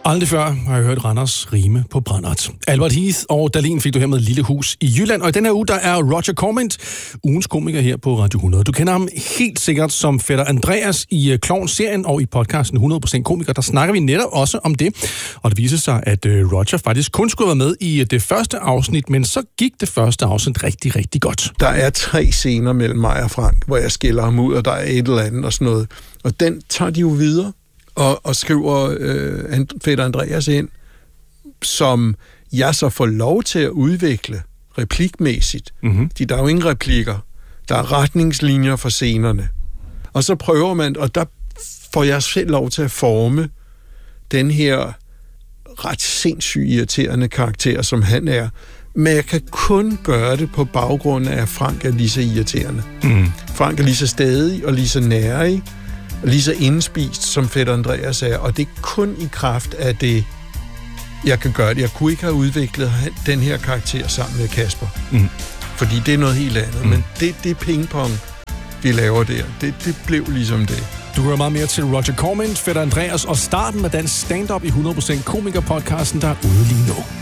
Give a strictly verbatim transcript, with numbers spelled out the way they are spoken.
Aldrig før har jeg hørt Randers rime på brændert. Albert Heath og Dahlin fik du her med Lille Hus i Jylland, og i den her uge, der er Roger Cormint, ugens komiker her på Radio hundrede. Du kender ham helt sikkert som fætter Andreas i Klovn-serien og i podcasten hundrede procent komiker. Der snakker vi netop også om det, og det viser sig, at Roger faktisk kun skulle være med i det første afsnit, men så gik det første afsnit rigtig, rigtig godt. Der er tre scener mellem mig og Frank, hvor jeg skælder ham ud, og der er et eller andet og sådan noget, og den tager de jo videre. Og, og skriver øh, fætter Andreas ind, som jeg så får lov til at udvikle replikmæssigt. Mm-hmm. De, der er jo ingen replikker. Der er retningslinjer for scenerne. Og så prøver man, og der får jeg selv lov til at forme den her ret sindssygt irriterende karakter, som han er. Men jeg kan kun gøre det på baggrund af, at Frank er lige så irriterende. Mm. Frank er lige så stædig og lige så nærig, lige så indspist, som fætter Andreas er, og det er kun i kraft af det, jeg kan gøre det. Jeg kunne ikke have udviklet den her karakter sammen med Kasper, mm. fordi det er noget helt andet, mm. men det, det er pingpong, vi laver der. Det, det blev ligesom det. Du hører meget mere til Roger Cormint, fætter Andreas og starten af dansk stand-up i hundrede procent komiker-podcasten, der er ude lige nu.